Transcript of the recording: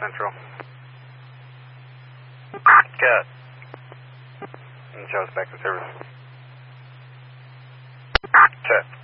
Central. Cut. And show us back in service. Check.